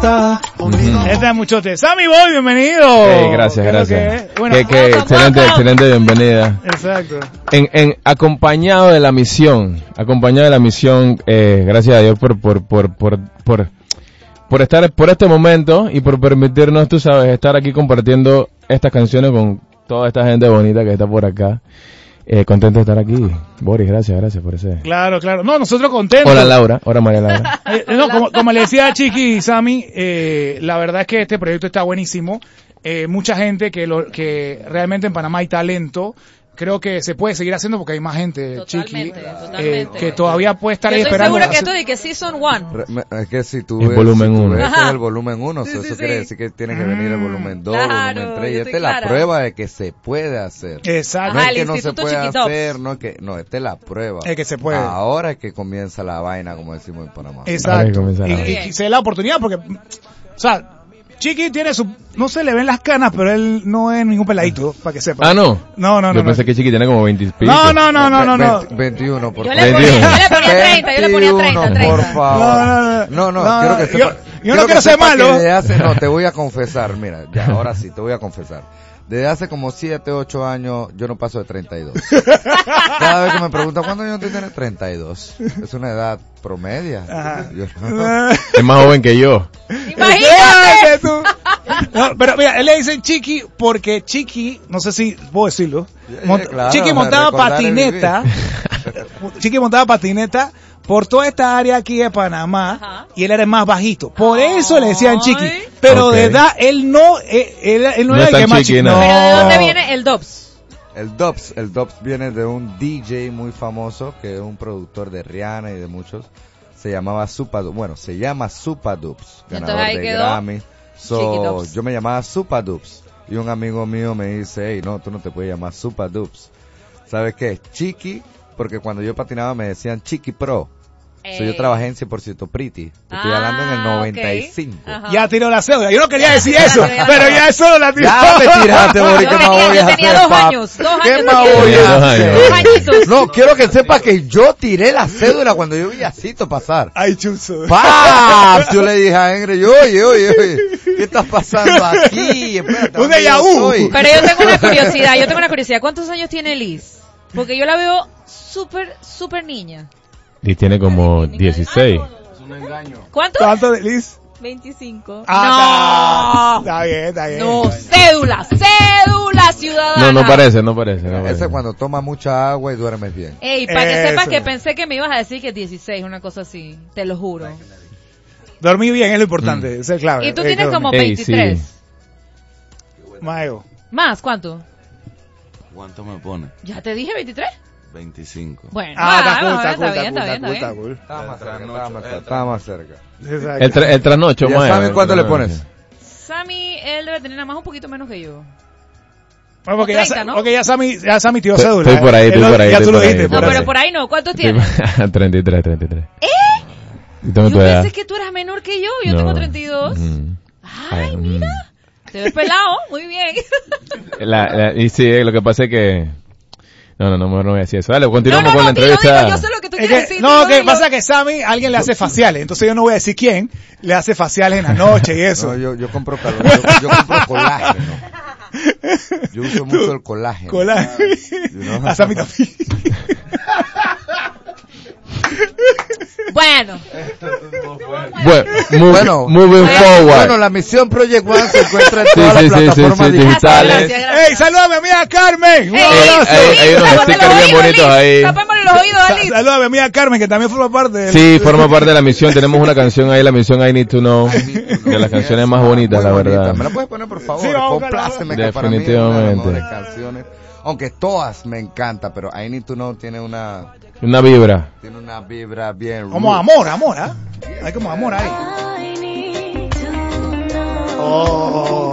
está. Este es muchote. Sammy Boy, bienvenido. Hey, gracias. Bueno, Excelente bienvenida. Exacto. Acompañado de la misión, gracias a Dios por estar por este momento y por permitirnos, tú sabes, estar aquí compartiendo estas canciones con toda esta gente bonita que está por acá. Contento de estar aquí. Boris, gracias por ese. Claro. No, nosotros contentos. Hola Laura, hola María Laura. Como le decía Chiqui y Sammy, la verdad es que este proyecto está buenísimo. Mucha gente que realmente en Panamá hay talento. Creo que se puede seguir haciendo porque hay más gente, totalmente, Chiqui, que todavía puede estar ahí esperando. Yo estoy segura que esto de que Season 1. Es que si tú el ves, volumen 1. Ese es el volumen 1, eso quiere decir que tiene que venir el volumen 2, claro, volumen 3, y esta es la prueba de que se puede hacer. Exacto. No es que no se puede hacer, no, esta es la prueba. Es que se puede. Ahora es que comienza la vaina, como decimos en Panamá. Exacto. Y se da la oportunidad porque, o sea, Chiqui tiene su, no se le ven las canas, pero él no es ningún peladito, para que sepa. Ah, no. No. Yo pensé que Chiqui tiene como 20 y pico. No. 21, por favor. Yo le ponía 30. Por favor. No, quiero que sepa. Yo no quiero ser malo. No, te voy a confesar, mira, ya, ahora sí, te voy a confesar. Desde hace como 7, 8 años, yo no paso de 32. Cada vez que me preguntan, ¿cuántos años tú tienes? 32. Es una edad promedia. Es más joven que yo. Imagínate tú. No, pero mira, él le dice Chiqui porque Chiqui, no sé si puedo decirlo, claro, Chiqui montaba patineta. Chiqui montaba patineta por toda esta área aquí de Panamá. Ajá. Y él era el más bajito. Por eso le decían Chiqui. Pero de edad él no era el que más chiqui. No. Pero ¿de dónde viene el Dubs? El Dubs viene de un DJ muy famoso que es un productor de Rihanna y de muchos. Se llamaba se llama Supa Dubs, ganador de Grammy. Yo me llamaba Supa Dubs y un amigo mío me dice, hey, no, tú no te puedes llamar Supa Dubs. ¿Sabes qué? Chiqui, porque cuando yo patinaba me decían Chiqui Pro. Yo trabajé en 100% Pretty. Te estoy hablando en el 95. Okay. Ya tiró la cédula. Yo no quería decir eso, pero ya eso la tiró. Ya me tiraste, Boris. ¿Qué más voy a hacer? Tenía 2 años. ¿Qué más voy a hacer? 2 añitos. No, quiero que sepas que yo tiré la cédula cuando yo vi a Cito pasar. Ay, chuzo. ¡Pap! Yo le dije a Ingrid, oye, ¿qué está pasando aquí? Espérate, un déjà vu. Pero yo tengo una curiosidad. ¿Cuántos años tiene Liz? Porque yo la veo súper niña. Y tiene como 16. Es un engaño. ¿Cuánto, Liz? 25. No. Está bien. No, cédula, ciudadana. No parece. Ese es cuando tomas mucha agua y duermes bien. Ey, para que sepas que pensé que me ibas a decir que 16, una cosa así. Te lo juro. Dormí bien es lo importante, es el clave. Y tú tienes como 23. Sí. Mayo. ¿Más? ¿Cuánto? ¿Cuánto me pone? Ya te dije 23. 25. Bueno, está cool. Estaba más cerca. El trasnocho, ¿Y a Sammy cuánto le pones? Sammy, él debe tener nada más un poquito menos que yo. Bueno, porque 30, ¿no? ya Sammy tiró cédula. Estoy por ahí. Ya tú lo dijiste. No, pero por ahí no. ¿Cuántos tienes? 33. Yo pensé que tú eras menor que yo. Yo tengo 32. Ay, mira. Te ves pelado. Muy bien. Y sí, lo que pasa es que... No voy a decir eso. Dale, continuamos con la entrevista. Yo sé lo que tú quieres decir. No, que pasa que Sammy, alguien le hace faciales. Entonces yo no voy a decir quién le hace faciales en la noche y eso. No, yo compro yo compro colágeno. Yo uso mucho el colágeno. A Sammy también. Bueno, moving forward. Bueno, la misión Project One se encuentra en todas las plataformas digitales. ¡Ey, saluda a mi amiga Carmen! Hay unos stickers bien bonitos ahí. Tapémosle los oídos a Liz. Saluda a mi amiga Carmen, que también forma parte Sí, forma parte de la misión. Tenemos una canción ahí, la misión I Need to Know, de las canciones más bonitas, la verdad. ¿Me la puedes poner, por favor? Sí, compláceme, que para mí es una de las mejores canciones. Aunque todas me encantan, pero I Need to Know tiene una vibra. Tiene una vibra bien. Como amor, ¿ah? Hay como amor ahí. Oh.